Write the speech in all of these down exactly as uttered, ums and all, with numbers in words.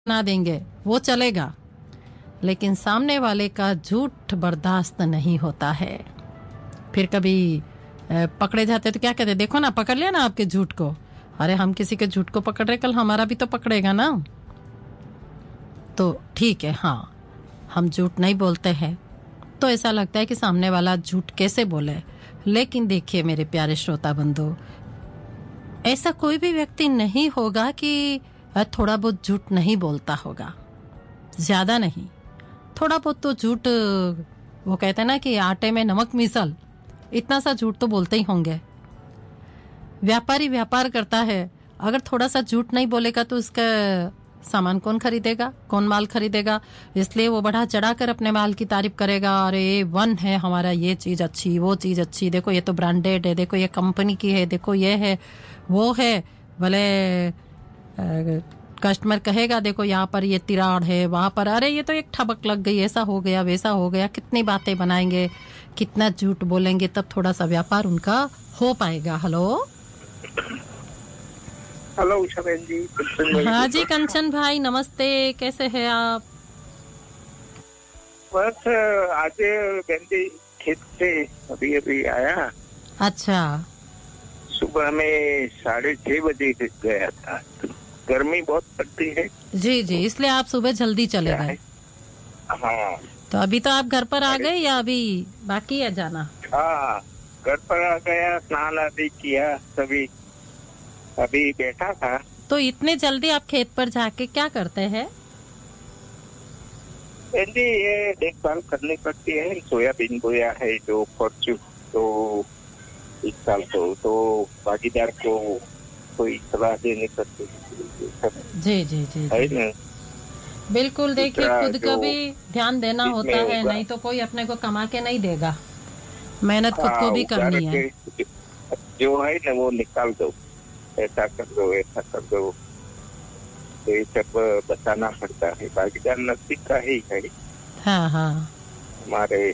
बना देंगे वो चलेगा, लेकिन सामने वाले का झूठ बर्दाश्त नहीं होता है। फिर कभी पकड़े जाते तो क्या कहते, देखो ना पकड़ लिया ना आपके झूठ को। अरे हम किसी के झूठ को पकड़ रहे, कल हमारा भी तो पकड़ेगा ना। तो ठीक है, हाँ हम झूठ नहीं बोलते हैं तो ऐसा लगता है कि सामने वाला झूठ कैसे बोले। लेकिन देखिए मेरे प्यारे श्रोता बंधु, ऐसा कोई भी व्यक्ति नहीं होगा कि थोड़ा बहुत झूठ नहीं बोलता होगा, ज्यादा नहीं, थोड़ा बहुत तो झूठ। वो कहते हैं ना कि आटे में नमक मिसल, इतना सा झूठ तो बोलते ही होंगे। व्यापारी व्यापार करता है, अगर थोड़ा सा झूठ नहीं बोलेगा तो उसका सामान कौन खरीदेगा, कौन माल खरीदेगा। इसलिए वो बढ़ा चढ़ा कर अपने माल की तारीफ करेगा, अरे वन है हमारा, ये चीज अच्छी, वो चीज अच्छी, देखो ये तो ब्रांडेड है, देखो ये कंपनी की है, देखो ये है वो है। भले कस्टमर कहेगा देखो यहाँ पर ये तिराड़ है, वहां पर अरे ये तो एक ठबक लग गई, ऐसा हो गया वैसा हो गया। कितनी बातें बनाएंगे, कितना झूठ बोलेंगे, तब थोड़ा सा व्यापार उनका हो पाएगा। हेलो हेलो उषा बहन जी। हाँ जी कंचन भाई नमस्ते, कैसे हैं आप? बस आज बहन जी खेत से अभी अभी आया। अच्छा, सुबह में साढ़े छह बजे गया था। तो गर्मी बहुत पड़ती है जी जी, इसलिए आप सुबह जल्दी चले गए। हाँ, तो अभी तो आप घर पर आ गए या अभी बाकी है जाना? हाँ घर पर आ गया, स्नान आदि किया, सभी अभी बैठा था। तो इतने जल्दी आप खेत पर जाके क्या करते हैं? जी ये देखभाल करनी पड़ती है। सोयाबीन बोया है जो फॉर्चून, तो इस साल तो तो भागीदार को कोई सलाह देनी पड़ती है। जी जी जी, है जी। ना? बिल्कुल, देखिए खुद का भी ध्यान देना होता है, नहीं तो कोई अपने को कमा के नहीं देगा। मेहनत खुद को भी करनी है। जो है ना वो निकाल दो, ऐसा कर दो ऐसा कर दो, तो ये सब बताना पड़ता है। भागीदार नजदीक का ही है। हाँ हाँ, हमारे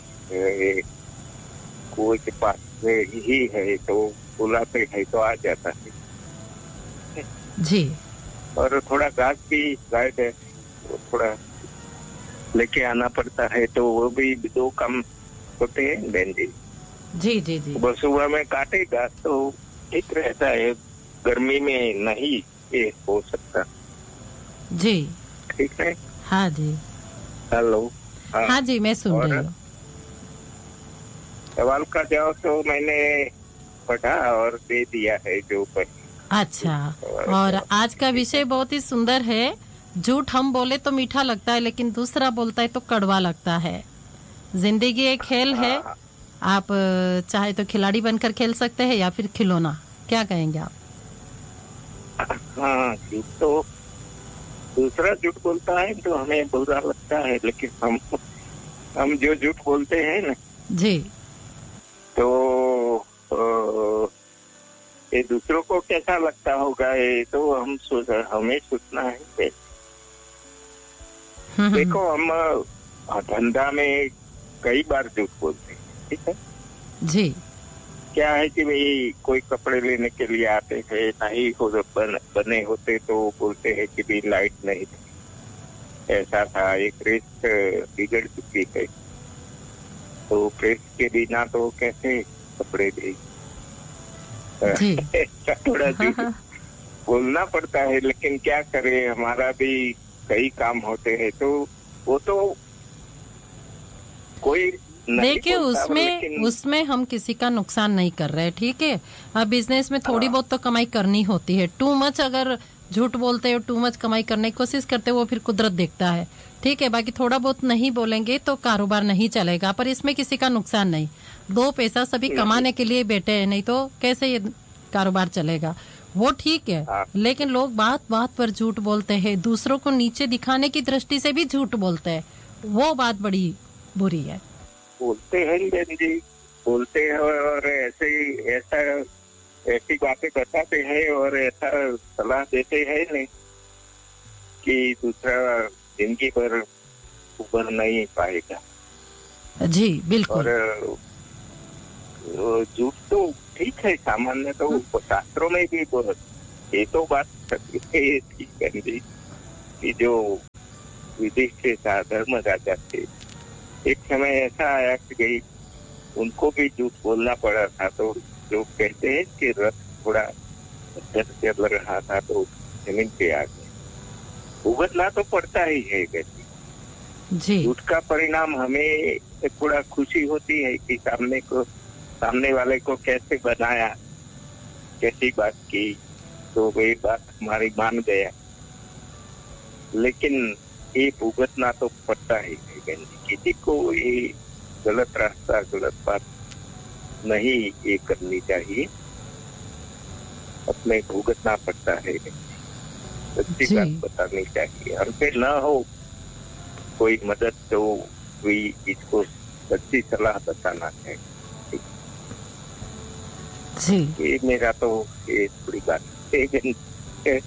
कुएं के पास ही है, तो बुलाते हैं तो आ जाता है जी। और थोड़ा घास भी गाय है, वो थोड़ा लेके आना पड़ता है, तो वो भी दो काम होते हैं बहन जी। जी जी जी, सुबह सुबह में काटे घास तो ठीक रहता है, गर्मी में नहीं ये हो सकता। जी ठीक है, हाँ जी। हेलो। हाँ, हाँ जी, मैं सुन रही हूँ। सवाल का जवाब तो मैंने पढ़ा और दे दिया है जो पर। अच्छा, और आज का विषय बहुत ही सुंदर है। झूठ हम बोले तो मीठा लगता है, लेकिन दूसरा बोलता है तो कड़वा लगता है। जिंदगी एक खेल है, आप चाहे तो खिलाड़ी बनकर खेल सकते हैं या फिर खिलौना। क्या कहेंगे आप? हाँ, झूठ तो दूसरा झूठ बोलता है तो हमें बुरा लगता है, लेकिन हम हम जो झूठ बोलते हैं ना जी, तो ये दूसरों को कैसा लगता होगा, ये तो हम सोच हमें सोचना है। देखो हम धंधा में कई बार झूठ बोलते हैं, ठीक है जी। क्या है कि भाई कोई कपड़े लेने के लिए आते हैं, नहीं हो बन, बने होते तो बोलते हैं कि भी लाइट नहीं थी, ऐसा था, एक प्रेस बिगड़ चुकी है, तो प्रेस के बिना तो कैसे कपड़े दे। थोड़ा हाँ। बोलना पड़ता है, लेकिन क्या करें, हमारा भी कई काम होते हैं, तो वो तो कोई देखिए उसमें उसमें हम किसी का नुकसान नहीं कर रहे, ठीक है। अब बिजनेस में थोड़ी बहुत तो कमाई करनी होती है। टू मच अगर झूठ बोलते हो, टू मच कमाई करने की कोशिश करते हो, वो फिर कुदरत देखता है, ठीक है। बाकी थोड़ा बहुत नहीं बोलेंगे तो कारोबार नहीं चलेगा, पर इसमें किसी का नुकसान नहीं। दो पैसा सभी कमाने के लिए बैठे हैं, नहीं तो कैसे ये कारोबार चलेगा, वो ठीक है। लेकिन लोग बात बात पर झूठ बोलते हैं, दूसरों को नीचे दिखाने की दृष्टि से भी झूठ बोलते हैं, वो बात बड़ी बुरी है। बोलते हैं जी, बोलते हैं और ऐसे ही ऐसा ऐसी बातें बताते हैं और ऐसा सलाह देते हैं नहीं कि दूसरा जिंदगी भर उबर नहीं पाएगा। जी बिल्कुल। और झूठ तो ठीक है, सामान्य तो शास्त्रों में भी बहुत, ये तो बात ठीक है जी। कि जो विदेश के धर्म राजा थे, एक समय ऐसा आया कि भाई उनको भी झूठ बोलना पड़ा था, तो लोग कहते हैं कि रथ थोड़ा चल रहा था तो जमीन पे आ गए। भुगतना तो पड़ता ही है वैसे। जी झूठ का परिणाम हमें थोड़ा खुशी होती है कि सामने को सामने वाले को कैसे बनाया, कैसी बात की, तो वही बात हमारी मान गया। लेकिन ये भुगतना तो पड़ता ही है। किसी को ये गलत रास्ता, गलत बात नहीं ये करनी चाहिए, अपने भुगतना पड़ता है। सच्ची बात बतानी चाहिए। हमसे न हो कोई मदद तो कोई इसको सच्ची सलाह बताना चाहिए। जी ये मेरा तो ये थोड़ी बात है।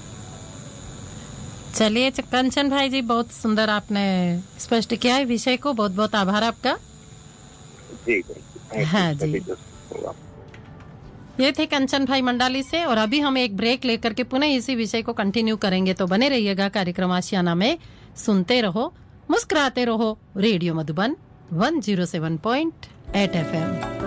चलिए कंचन भाई जी, बहुत सुंदर आपने स्पष्ट किया है विषय को। बहुत बहुत आभार आपका। जी हाँ जी, ये थे कंचन भाई मंडाली से। और अभी हम एक ब्रेक लेकर के पुनः इसी विषय को कंटिन्यू करेंगे, तो बने रहिएगा कार्यक्रम आशियाना में। सुनते रहो, मुस्कुराते रहो। Radio Madhuban one zero seven point eight F M.